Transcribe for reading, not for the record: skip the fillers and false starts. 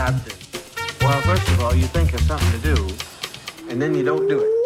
Well, first of all, you think of something to do, and then you don't do it.